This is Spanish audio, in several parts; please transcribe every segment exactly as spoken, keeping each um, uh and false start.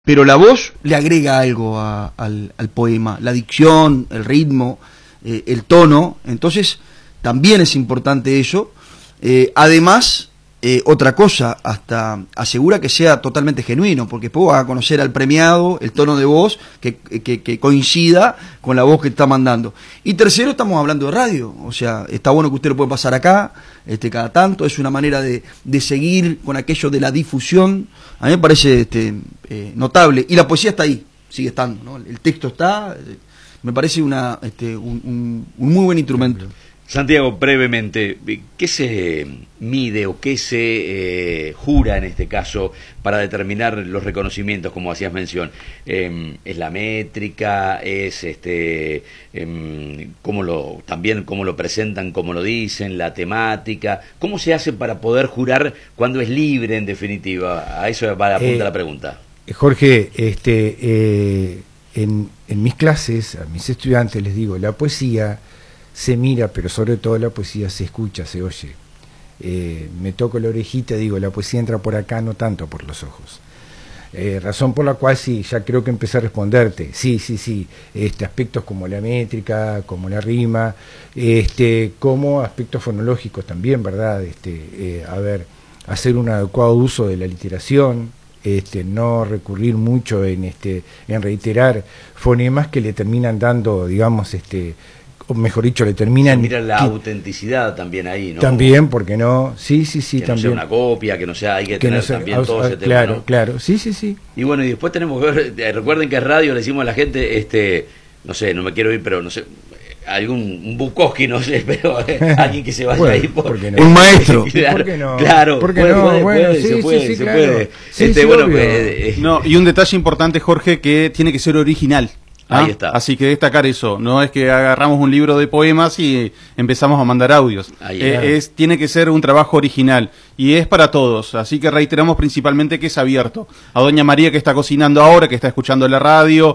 pero la voz le agrega algo a, al, al poema, la dicción, el ritmo, eh, el tono, entonces también es importante eso. Eh, además, eh, otra cosa, hasta asegura que sea totalmente genuino, porque después vas a conocer al premiado, el tono de voz que, que, que coincida con la voz que está mandando. Y tercero, estamos hablando de radio, o sea, está bueno que usted lo puede pasar acá, este, cada tanto, es una manera de, de seguir con aquello de la difusión. A mí me parece este, eh, notable, y la poesía está ahí, sigue estando, ¿no? El texto está, eh, me parece una, este, un, un, un muy buen instrumento. Santiago, brevemente, ¿qué se mide o qué se eh, jura en este caso para determinar los reconocimientos, como hacías mención? Eh, ¿Es la métrica? ¿Es este eh, cómo lo, también cómo lo presentan, cómo lo dicen, la temática? ¿Cómo se hace para poder jurar cuando es libre, en definitiva? A eso va la punta eh, la pregunta. Jorge, este, eh, en, en mis clases, a mis estudiantes les digo, la poesía se mira, pero sobre todo la poesía se escucha, se oye. Eh, me toco la orejita y digo, la poesía entra por acá, no tanto por los ojos. Eh, razón por la cual sí, ya creo que empecé a responderte. Sí, sí, sí. Este, aspectos como la métrica, como la rima, este, como aspectos fonológicos también, ¿verdad? Este, eh, a ver, hacer un adecuado uso de la literación, este, no recurrir mucho en, este, en reiterar fonemas que le terminan dando, digamos, este, o mejor dicho, le terminan... Mira la autenticidad también ahí, ¿no? También, porque no, sí, sí, sí, que también. Que no sea una copia, que no sea, hay que, que tener no sea, también a, todo a, ese tema, claro, ¿no? Claro, sí, sí, sí. Y bueno, y después tenemos que ver, recuerden que es radio, le decimos a la gente, este, no sé, no me quiero ir, pero no sé, algún un Bukowski, no sé, pero eh, alguien que se vaya bueno, ahí por, ¿por qué no? Un maestro. Claro, ¿por qué no? Claro, ¿por qué puede, no? puede, Bueno, puede, sí, se sí, puede, sí, se claro. puede. Sí, este, sí, bueno, obvio. pues, no, y un detalle importante, Jorge, que tiene que ser original. ¿Ah? Ahí está. Así que destacar eso, no es que agarramos un libro de poemas y empezamos a mandar audios. Ahí eh, es, tiene que ser un trabajo original y es para todos, así que reiteramos principalmente que es abierto. A doña María que está cocinando ahora, que está escuchando la radio,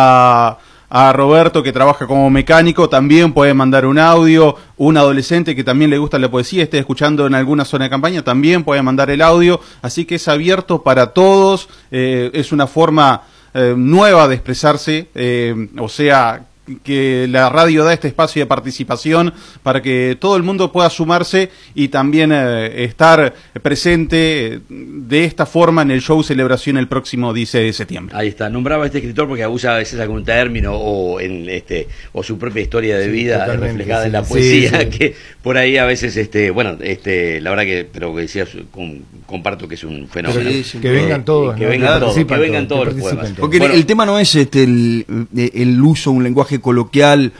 a, a Roberto que trabaja como mecánico, también puede mandar un audio, un adolescente que también le gusta la poesía, esté escuchando en alguna zona de campaña, también puede mandar el audio, así que es abierto para todos, eh, es una forma... Eh, nueva de expresarse, eh, o sea, que la radio da este espacio de participación para que todo el mundo pueda sumarse y también eh, estar presente de esta forma en el show Celebración el próximo dieciséis de septiembre. Ahí está, nombraba a este escritor porque usa a veces algún término o en este o su propia historia de sí, vida reflejada sí, en la poesía, sí, sí. que por ahí a veces este bueno este la verdad que pero que decías con, comparto que es un fenómeno. Sí, sí, que vengan todos, que, ¿no? vengan Claro, todos, que todos, vengan todos que los poemas. todos. Porque Bueno, el tema no es este el, el uso de un lenguaje coloquial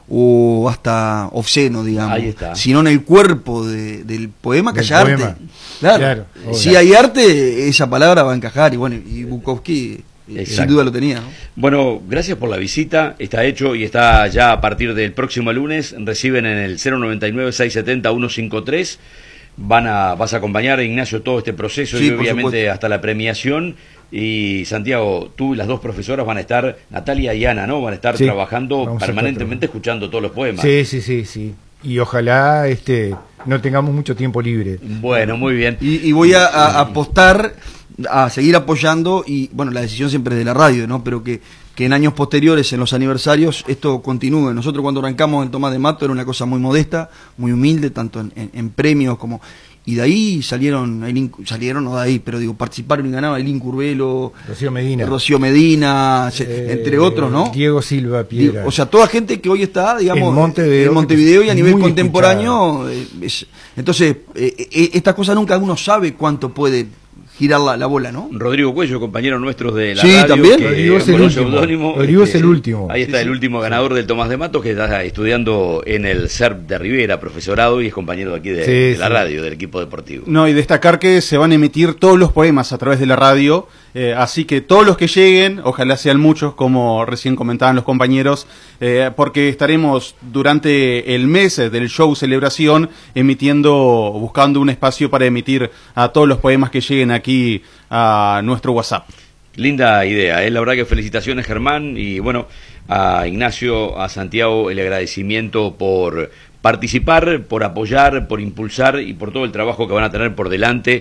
o hasta obsceno, digamos, ahí está. sino en el cuerpo de, del poema que Del haya poema. arte. Claro, Claro, si hay arte, esa palabra va a encajar, y bueno, y Bukowski eh, sin duda lo tenía, ¿no? Bueno, gracias por la visita, está hecho y está ya a partir del próximo lunes, reciben en el cero noventa y nueve, seiscientos setenta, ciento cincuenta y tres, van a, vas a acompañar a Ignacio todo este proceso Sí, y por obviamente supuesto. hasta la premiación. Y Santiago, tú y las dos profesoras van a estar, Natalia y Ana, ¿no? Van a estar Sí, trabajando vamos a permanentemente estar escuchando todos los poemas. Sí, sí, sí, sí. Y ojalá este no tengamos mucho tiempo libre. Bueno, muy bien. Y, y voy a, a apostar a seguir apoyando, y bueno, la decisión siempre es de la radio, ¿no? Pero que, que en años posteriores, en los aniversarios, esto continúe. Nosotros cuando arrancamos en Tomás de Mato era una cosa muy modesta, muy humilde, tanto en, en, en premios como... Y de ahí salieron, Ailín, salieron, no de ahí, pero digo, participaron y ganaban Ailín Curvelo, Rocío Medina. Rocío Medina, Eh, entre otros, ¿no? Diego Silva Piedra. Digo, o sea, toda gente que hoy está, digamos, En Montevideo, en Montevideo y a nivel muy contemporáneo. Eh, es, entonces, eh, eh, estas cosas nunca uno sabe cuánto puede girar la, la bola, ¿no? Rodrigo Cuello, compañero nuestro de la Sí, radio. ¿también? Que, Rodrigo es con el un último. seudónimo, Rodrigo este, es el último. Ahí está Sí, el sí. último ganador del Tomás de Mato, que está estudiando en el C E R P de Rivera, profesorado, y es compañero de aquí de, Sí, de la sí. radio, del equipo deportivo. No, y destacar que se van a emitir todos los poemas a través de la radio, eh, así que todos los que lleguen, ojalá sean muchos, como recién comentaban los compañeros, eh, porque estaremos durante el mes del show Celebración emitiendo, buscando un espacio para emitir a todos los poemas que lleguen aquí a nuestro WhatsApp. Linda idea, ¿eh? La verdad que felicitaciones, Germán, y bueno, a Ignacio, a Santiago, el agradecimiento por participar, por apoyar, por impulsar y por todo el trabajo que van a tener por delante.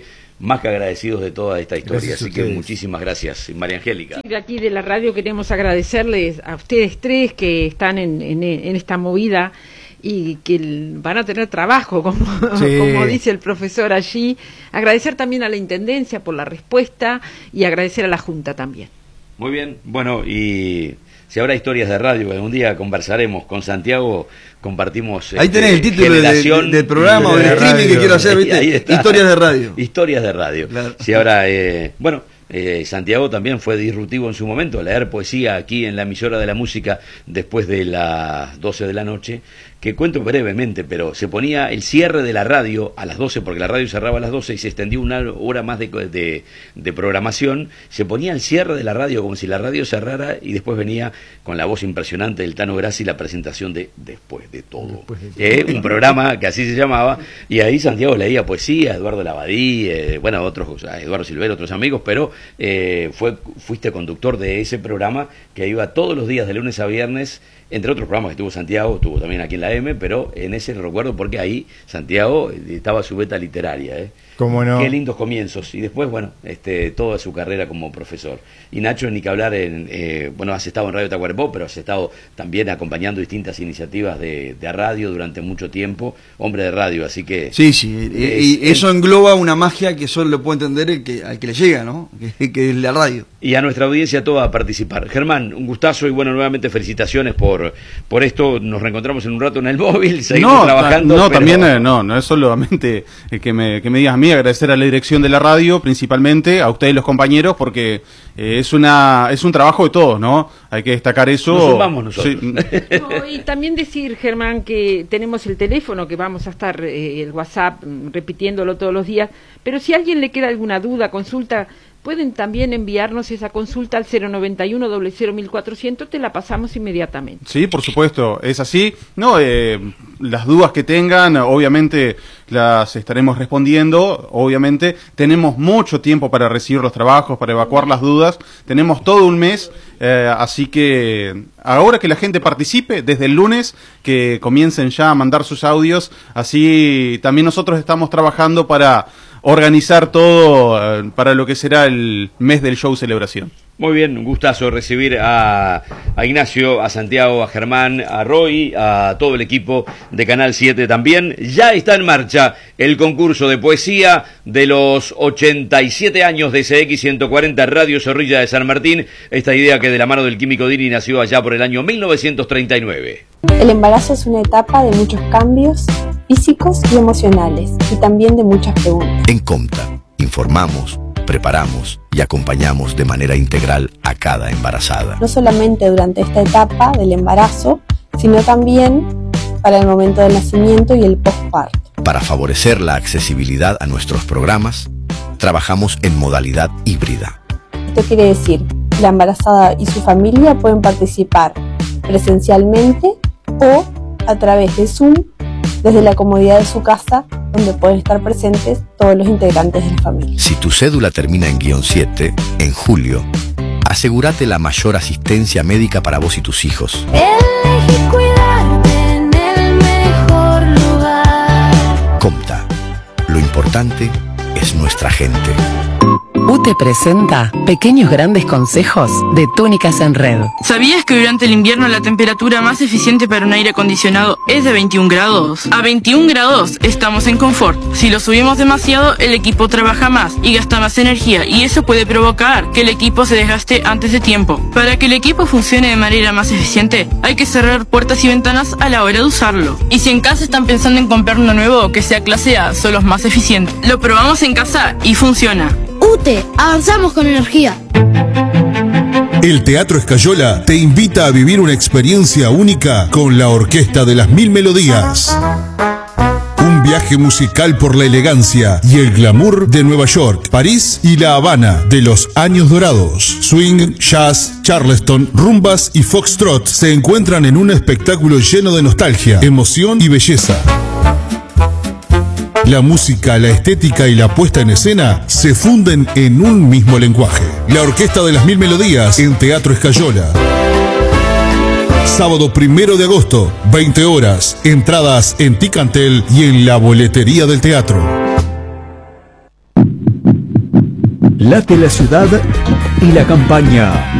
más que agradecidos de toda esta historia. Gracias Así que muchísimas gracias, María Angélica. Sí, de aquí de la radio queremos agradecerles a ustedes tres que están en, en, en esta movida y que van a tener trabajo, como, sí. como dice el profesor allí. Agradecer también a la Intendencia por la respuesta y agradecer a la Junta también. Muy bien, bueno, y si habrá historias de radio, que algún día conversaremos con Santiago, compartimos... Ahí este, tenés el título de, de, del programa o del streaming que quiero hacer, ¿viste? Historias de radio. Historias de radio. Claro. Si habrá, eh, bueno... Eh, Santiago también fue disruptivo en su momento, leer poesía aquí en la emisora de la música después de las doce de la noche, que cuento brevemente, pero se ponía el cierre de la radio a las doce, porque la radio cerraba a las doce y se extendió una hora más de, de, de programación, se ponía el cierre de la radio como si la radio cerrara y después venía con la voz impresionante del Tano Grassi la presentación de Después de Todo, después de todo. Eh, un programa que así se llamaba, y ahí Santiago leía poesía, Eduardo Labadí, eh, bueno, otros, Eduardo Silvero, otros amigos, pero Eh, fue, fuiste conductor de ese programa que iba todos los días de lunes a viernes, entre otros programas que tuvo Santiago, estuvo también aquí en la M, pero en ese recuerdo porque ahí Santiago estaba su beta literaria, ¿eh? ¿Cómo no? Qué lindos comienzos, y después, bueno, este, toda su carrera como profesor. Y Nacho, ni que hablar, en, eh, bueno, has estado en Radio Tacuarembó, pero has estado también acompañando distintas iniciativas de, de radio durante mucho tiempo, hombre de radio, así que... Sí, sí, es, y eso es, engloba una magia que solo lo puede entender el que, al que le llega, ¿no? Que, que es la radio. Y a nuestra audiencia toda a participar. Germán, un gustazo y bueno, nuevamente felicitaciones por, por esto. Nos reencontramos en un rato en el móvil, seguimos no, trabajando. No, pero... también eh, no, no es solamente que me, que me digas a mí, agradecer a la dirección de la radio, principalmente, a ustedes los compañeros, porque eh, es una es un trabajo de todos, ¿no? Hay que destacar eso. Nos sumamos nosotros. Sí. No, y también decir, Germán, que tenemos el teléfono, que vamos a estar, eh, el WhatsApp, repitiéndolo todos los días, pero si a alguien le queda alguna duda, consulta, pueden también enviarnos esa consulta al cero noventa y uno, cero cero mil cuatrocientos, te la pasamos inmediatamente. Sí, por supuesto, es así. No, eh, las dudas que tengan, obviamente las estaremos respondiendo. Obviamente tenemos mucho tiempo para recibir los trabajos, para evacuar las dudas. Tenemos todo un mes, eh, así que ahora que la gente participe, desde el lunes, que comiencen ya a mandar sus audios. Así también nosotros estamos trabajando para organizar todo eh, para lo que será el mes del show celebración. Muy bien, un gustazo recibir a, a Ignacio, a Santiago, a Germán, a Roy, a todo el equipo de Canal siete también. Ya está en marcha el concurso de poesía de los ochenta y siete años de C X ciento cuarenta Radio Zorrilla de San Martín. Esta idea que de la mano del químico Dini nació allá por el año mil novecientos treinta y nueve. El embarazo es una etapa de muchos cambios físicos y emocionales, y también de muchas preguntas. En Comta, informamos, preparamos y acompañamos de manera integral a cada embarazada. No solamente durante esta etapa del embarazo, sino también para el momento del nacimiento y el posparto. Para favorecer la accesibilidad a nuestros programas, trabajamos en modalidad híbrida. Esto quiere decir que la embarazada y su familia pueden participar presencialmente o a través de Zoom, desde la comodidad de su casa, donde pueden estar presentes todos los integrantes de la familia. Si tu cédula termina en guión siete, en julio, asegúrate la mayor asistencia médica para vos y tus hijos. Elegí cuidarte en el mejor lugar. Comta, lo importante es nuestra gente. U T E presenta Pequeños Grandes Consejos de Túnicas en Red. ¿Sabías que durante el invierno la temperatura más eficiente para un aire acondicionado es de veintiún grados? A veintiún grados estamos en confort. Si lo subimos demasiado, el equipo trabaja más y gasta más energía, y eso puede provocar que el equipo se desgaste antes de tiempo. Para que el equipo funcione de manera más eficiente, hay que cerrar puertas y ventanas a la hora de usarlo. Y si en casa están pensando en comprar uno nuevo que sea clase A, son los más eficientes. Lo probamos en casa y funciona. U T E, avanzamos con energía. El Teatro Escayola te invita a vivir una experiencia única con la Orquesta de las Mil Melodías. Un viaje musical por la elegancia y el glamour de Nueva York, París y La Habana de los años dorados. Swing, jazz, charleston, rumbas y foxtrot se encuentran en un espectáculo lleno de nostalgia, emoción y belleza. La música, la estética y la puesta en escena se funden en un mismo lenguaje. La Orquesta de las Mil Melodías en Teatro Escayola. Sábado primero de agosto, veinte horas. Entradas en Ticantel y en la boletería del teatro. Late la ciudad y la campaña.